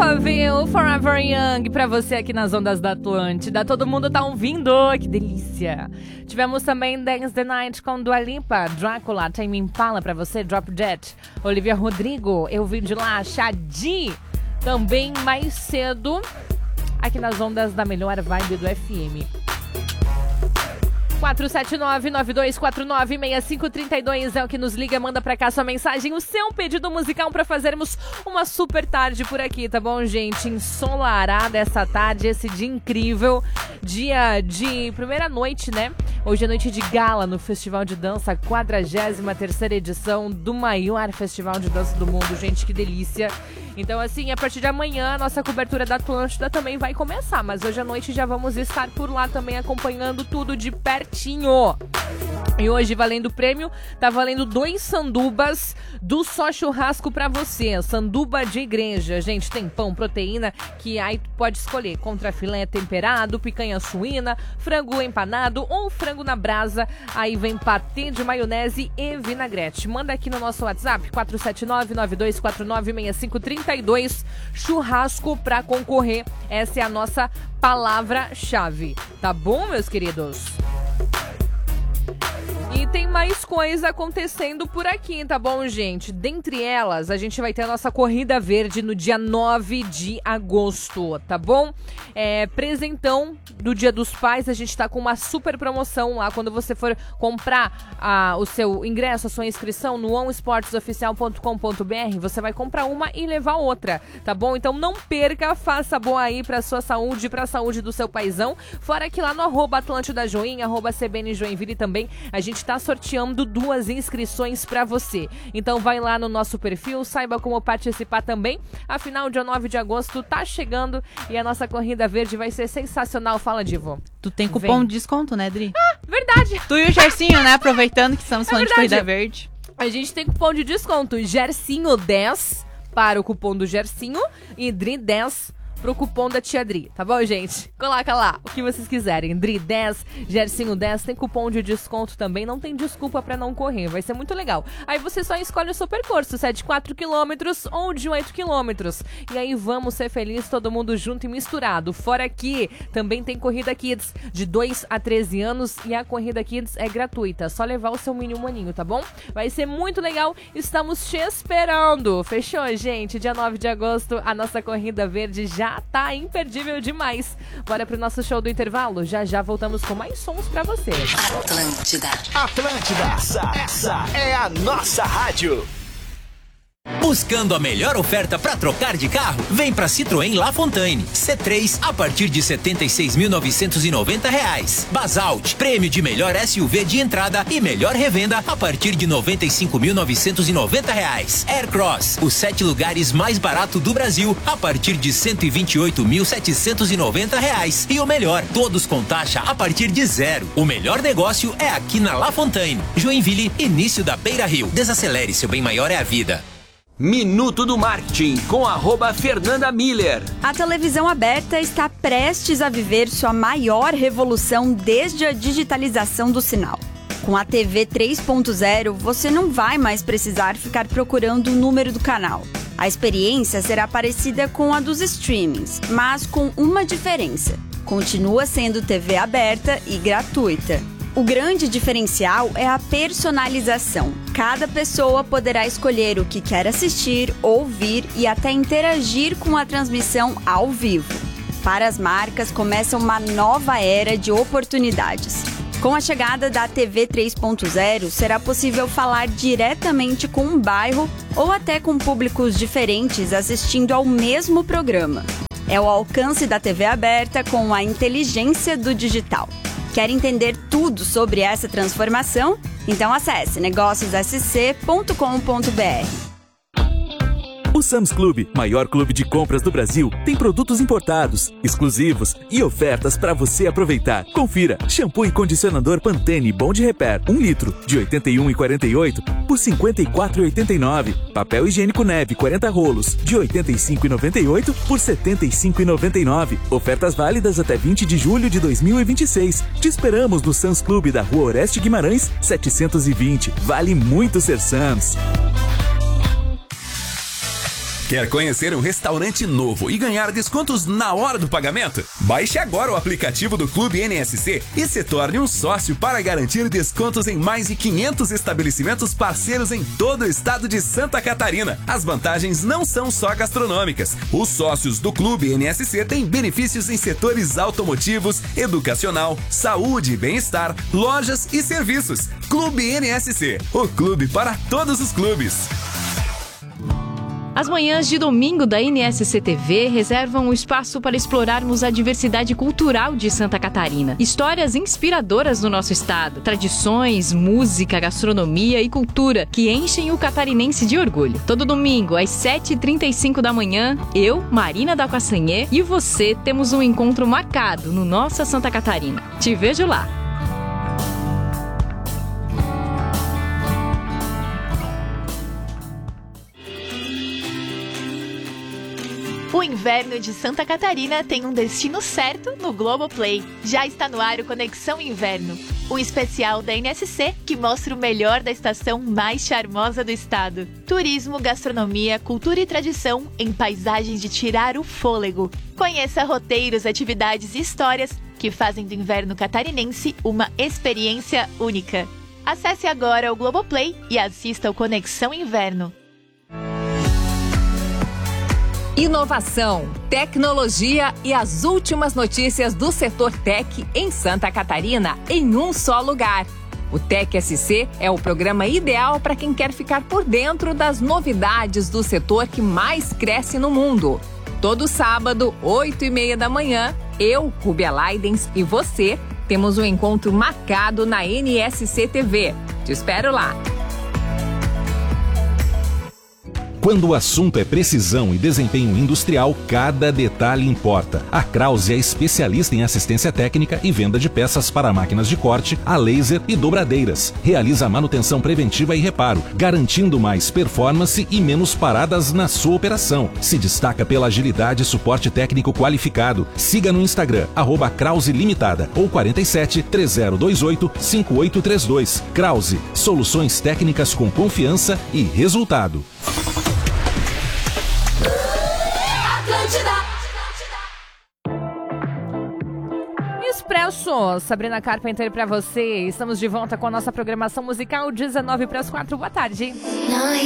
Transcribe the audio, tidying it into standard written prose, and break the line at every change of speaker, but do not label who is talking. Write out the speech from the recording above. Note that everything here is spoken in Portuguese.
Alphaville, Forever Young, pra você aqui nas ondas da Atlântida. Todo mundo tá ouvindo, que delícia. Tivemos também Dance the Night com Dua Lipa, Drácula, Tame Impala pra você, Drop Jet, Olivia Rodrigo, Eu Vim de Lá, Xadi. Também mais cedo, aqui nas ondas da melhor vibe do FM. 479-9249-6532 é o que nos liga, manda pra cá sua mensagem, o seu pedido musical pra fazermos uma super tarde por aqui, tá bom, gente? Ensolarada essa tarde, esse dia incrível, dia de primeira noite, né? Hoje é noite de gala no Festival de Dança, 43ª edição do maior festival de dança do mundo, gente, que delícia. Então, assim, a partir de amanhã, a nossa cobertura da Atlântida também vai começar, mas hoje à noite já vamos estar por lá também acompanhando tudo de pertinho. E hoje, valendo o prêmio, tá valendo 2 sandubas do Só Churrasco pra você. Sanduba de igreja. Gente, tem pão, proteína, que aí tu pode escolher. Contra filé temperado, picanha suína, frango empanado ou frango na brasa. Aí vem patê de maionese e vinagrete. Manda aqui no nosso WhatsApp, 479-9249-6532. Churrasco pra concorrer. Essa é a nossa palavra-chave. Tá bom, meus queridos? E tem mais coisa acontecendo por aqui, tá bom, gente? Dentre elas, a gente vai ter a nossa Corrida Verde no dia 9 de agosto, tá bom? Presentão do Dia dos Pais, a gente tá com uma super promoção lá. Quando você for comprar o seu ingresso, a sua inscrição no onesportesoficial.com.br, você vai comprar uma e levar outra, tá bom? Então não perca, faça boa aí pra sua saúde e pra saúde do seu paizão. Fora que lá no @AtlântidaJoinha, @CBN Joinville também, a gente tá sorteando 2 inscrições pra você. Então vai lá no nosso perfil, saiba como participar também. Afinal, dia 9 de agosto tá chegando e a nossa Corrida Verde vai ser sensacional. Fala, Divo.
Tu tem cupom de desconto, né, Dri?
Ah, verdade.
Tu e o Gersinho, né? Aproveitando que estamos falando de Corrida Verde.
A gente tem cupom de desconto. Gersinho 10 para o cupom do Gersinho e Dri 10 pro cupom da Tia Dri, tá bom, gente? Coloca lá o que vocês quiserem. Dri 10, Gersinho 10, tem cupom de desconto também, não tem desculpa pra não correr, vai ser muito legal. Aí você só escolhe o seu percurso, se é de 4 km ou de 8 km. E aí vamos ser felizes, todo mundo junto e misturado. Fora que também tem Corrida Kids, de 2 a 13 anos, e a Corrida Kids é gratuita, só levar o seu mini humaninho, tá bom? Vai ser muito legal, estamos te esperando. Fechou, gente? Dia 9 de agosto, a nossa Corrida Verde já tá imperdível demais. Bora pro nosso show do intervalo? Já voltamos com mais sons pra você.
Atlântida. Essa é a nossa rádio.
Buscando a melhor oferta para trocar de carro? Vem para Citroën La Fontaine. C3 a partir de R$ 76.990. Basalt, prêmio de melhor SUV de entrada e melhor revenda a partir de R$ 95.990. Aircross, os 7 lugares mais barato do Brasil a partir de R$ 128.790. E o melhor, todos com taxa a partir de 0. O melhor negócio é aqui na La Fontaine. Joinville, início da Beira Rio. Desacelere, seu bem maior é a vida.
Minuto do Marketing com @Fernanda Miller.
A televisão aberta está prestes a viver sua maior revolução desde a digitalização do sinal. Com a TV 3.0, você não vai mais precisar ficar procurando o número do canal. A experiência será parecida com a dos streamings, mas com uma diferença. Continua sendo TV aberta e gratuita. O grande diferencial é a personalização. Cada pessoa poderá escolher o que quer assistir, ouvir e até interagir com a transmissão ao vivo. Para as marcas, começa uma nova era de oportunidades. Com a chegada da TV 3.0, será possível falar diretamente com um bairro ou até com públicos diferentes assistindo ao mesmo programa. É o alcance da TV aberta com a inteligência do digital. Quer entender tudo sobre essa transformação? Então acesse negóciossc.com.br.
O Sam's Club, maior clube de compras do Brasil, tem produtos importados, exclusivos e ofertas para você aproveitar. Confira: shampoo e condicionador Pantene Bond Repair 1 litro de R$ 81,48 por R$ 54,89. Papel higiênico Neve 40 rolos de R$ 85,98 por R$ 75,99. Ofertas válidas até 20 de julho de 2026. Te esperamos no Sam's Club da Rua Oreste Guimarães 720. Vale muito ser Sam's.
Quer conhecer um restaurante novo e ganhar descontos na hora do pagamento? Baixe agora o aplicativo do Clube NSC e se torne um sócio para garantir descontos em mais de 500 estabelecimentos parceiros em todo o estado de Santa Catarina. As vantagens não são só gastronômicas. Os sócios do Clube NSC têm benefícios em setores automotivos, educacional, saúde e bem-estar, lojas e serviços. Clube NSC, o clube para todos os clubes.
As manhãs de domingo da NSC TV reservam um espaço para explorarmos a diversidade cultural de Santa Catarina. Histórias inspiradoras do nosso estado, tradições, música, gastronomia e cultura que enchem o catarinense de orgulho. Todo domingo, às 7h35 da manhã, eu, Marina da Castanhê, e você temos um encontro marcado no Nossa Santa Catarina. Te vejo lá!
O inverno de Santa Catarina tem um destino certo no Globoplay. Já está no ar o Conexão Inverno, um especial da NSC que mostra o melhor da estação mais charmosa do estado. Turismo, gastronomia, cultura e tradição em paisagens de tirar o fôlego. Conheça roteiros, atividades e histórias que fazem do inverno catarinense uma experiência única. Acesse agora o Globoplay e assista ao Conexão Inverno.
Inovação, tecnologia e as últimas notícias do setor tech em Santa Catarina em um só lugar. O Tech SC é o programa ideal para quem quer ficar por dentro das novidades do setor que mais cresce no mundo. Todo sábado, 8h30 da manhã, eu, Rubia Leidens e você temos um encontro marcado na NSC TV. Te espero lá!
Quando o assunto é precisão e desempenho industrial, cada detalhe importa. A Krause é especialista em assistência técnica e venda de peças para máquinas de corte, a laser e dobradeiras. Realiza manutenção preventiva e reparo, garantindo mais performance e menos paradas na sua operação. Se destaca pela agilidade e suporte técnico qualificado. Siga no Instagram, @Krause Limitada ou 47 3028 5832. Krause, soluções técnicas com confiança e resultado.
Expresso, Sabrina Carpenter pra você. Estamos de volta com a nossa programação musical 19 para as 4. Boa tarde.